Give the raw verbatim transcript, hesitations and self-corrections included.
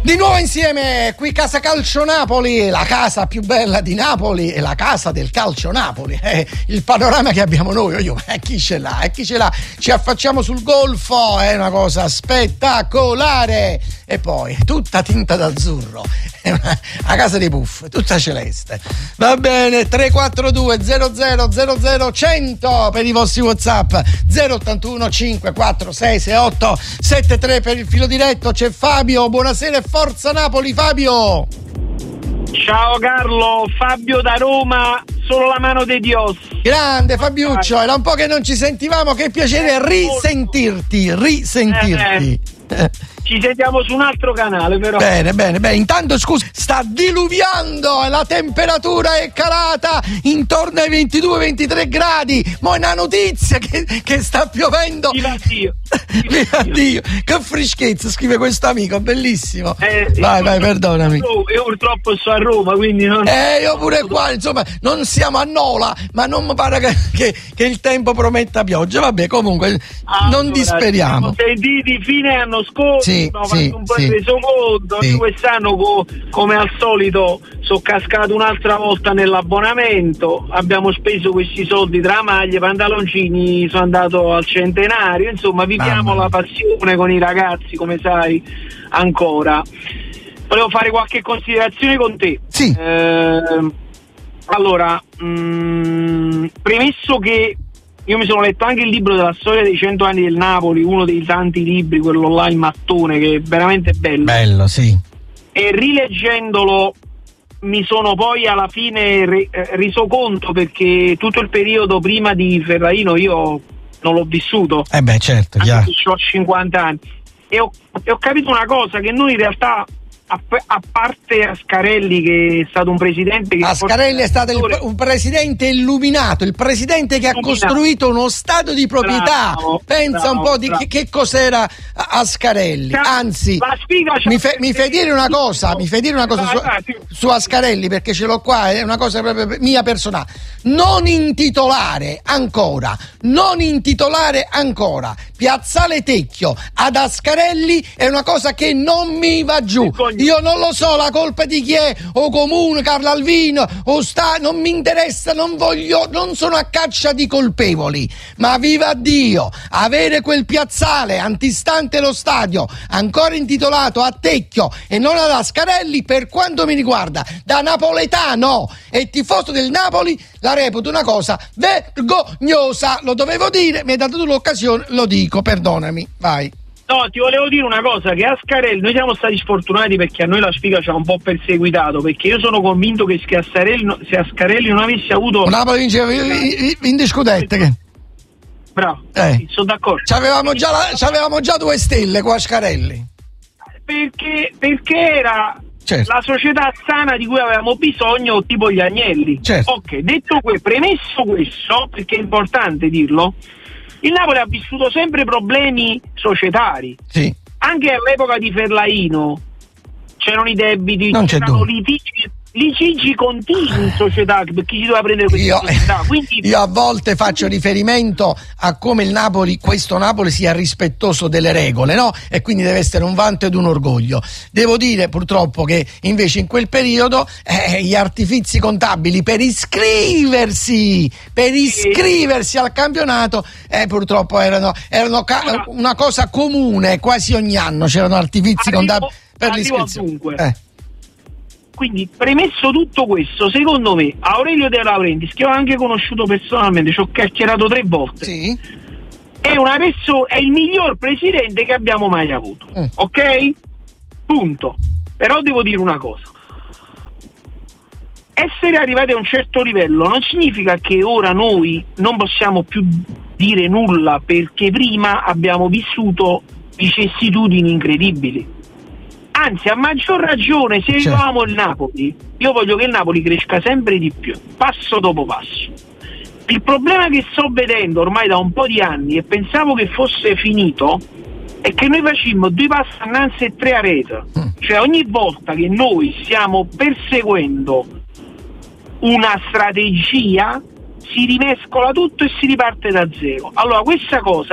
Di nuovo insieme qui Casa Calcio Napoli, la casa più bella di Napoli e la casa del calcio Napoli. Eh, il panorama che abbiamo noi, io, eh, chi ce l'ha? Eh, chi ce l'ha? Ci affacciamo sul golfo, è una cosa spettacolare. E poi tutta tinta d'azzurro, è una, la casa dei puff, tutta celeste. Va bene, tre quattro due zero zero zero zero cento per i vostri WhatsApp, zero ottantuno cinque quattro sei sei otto sette tre per il filo diretto. C'è Fabio, buonasera e forza Napoli Fabio. Ciao Carlo, Fabio da Roma, solo la mano di Dios. Grande Fabiuccio, era un po' che non ci sentivamo, che piacere risentirti, risentirti. Eh, eh. Ci sentiamo su un altro canale però. Bene, bene, bene. Intanto scusa, sta diluviando, la temperatura è calata intorno ai ventidue ventitré gradi. Ma è una notizia che, che sta piovendo. Viva Dio. Viva Dio. Che freschezza, scrive questo amico, bellissimo. Eh, vai, vai, perdonami. Io purtroppo sto a Roma, quindi non. Eh, io pure qua, insomma, non siamo a Nola, ma non mi pare che, che, che il tempo prometta pioggia. Vabbè, comunque, allora, non disperiamo. Sei di, di fine anno scorso. Sì, no, sì, un po' sì. di resoconto, sì. Quest'anno co, come al solito sono cascato un'altra volta nell'abbonamento, abbiamo speso questi soldi tra maglie, pantaloncini, sono andato al centenario, insomma viviamo Mamma. la passione con i ragazzi, come sai, ancora. Volevo fare qualche considerazione con te. Sì. Eh, allora, mh, premesso che io mi sono letto anche il libro della storia dei cento anni del Napoli, uno dei tanti libri, quello là in mattone, che è veramente bello. Bello, sì. E rileggendolo mi sono poi alla fine re- reso conto, perché tutto il periodo prima di Ferraino io non l'ho vissuto. Eh beh, certo, chiaro. Ho cinquanta anni. E ho, e ho capito una cosa, che noi in realtà, a, a parte Ascarelli, che è stato un presidente che Ascarelli è stato il, un presidente illuminato, il presidente che illuminato. ha costruito uno stato di proprietà. Bravo, pensa bravo, un po' di che, che cos'era Ascarelli. Anzi, mi, fe, mi fai dire una cosa, mi fai dire una cosa su, su Ascarelli, perché ce l'ho qua, è una cosa proprio mia personale. Non intitolare ancora, non intitolare ancora Piazzale Tecchio ad Ascarelli è una cosa che non mi va giù. Io non lo so la colpa di chi è, o Comune, Carlo Alvino, o sta, non mi interessa, non voglio, non sono a caccia di colpevoli, ma viva Dio, avere quel piazzale antistante lo stadio ancora intitolato a Tecchio e non ad Ascarelli, per quanto mi riguarda, da napoletano e tifoso del Napoli, la reputo una cosa vergognosa. Lo dovevo dire, mi hai dato tu l'occasione, lo dico, perdonami, vai. No, ti volevo dire una cosa, che Ascarelli, noi siamo stati sfortunati perché a noi la sfiga ci ha un po' perseguitato, perché io sono convinto che se Ascarelli, se Ascarelli non avesse avuto... Napoli vinceva in discudette, che... Bravo, eh. sì, sono d'accordo. C'avevamo già, la, c'avevamo già due stelle con Ascarelli. Perché, perché era... Certo. La società sana di cui avevamo bisogno, tipo gli Agnelli. Certo. Ok, detto questo, premesso questo, perché è importante dirlo, il Napoli ha vissuto sempre problemi societari. Sì. Anche all'epoca di Ferlaino c'erano i debiti, non c'erano litigi, litigi continui in società, perché chi doveva prendere queste io, società. Quindi, io a volte faccio riferimento a come il Napoli, questo Napoli sia rispettoso delle regole, no? E quindi deve essere un vanto ed un orgoglio. Devo dire purtroppo che invece in quel periodo eh, gli artifizi contabili per iscriversi per iscriversi al campionato eh, purtroppo erano, erano ca- una cosa comune, quasi ogni anno c'erano artifizi arrivo, contabili per l'iscrizione. Eh. Quindi, premesso tutto questo, secondo me Aurelio De Laurentiis, che ho anche conosciuto personalmente, ci ho chiacchierato tre volte, sì. è una perso- è il miglior presidente che abbiamo mai avuto, mm. ok? Punto. Però devo dire una cosa: essere arrivati a un certo livello non significa che ora noi non possiamo più dire nulla, perché prima abbiamo vissuto vicissitudini incredibili. Anzi, a maggior ragione, se certo. aiutiamo il Napoli, io voglio che il Napoli cresca sempre di più, passo dopo passo. Il problema che sto vedendo ormai da un po' di anni, e pensavo che fosse finito, è che noi facciamo due passi innanzi e tre a rete. Mm. Cioè, ogni volta che noi stiamo perseguendo una strategia, si rimescola tutto e si riparte da zero. Allora, questa cosa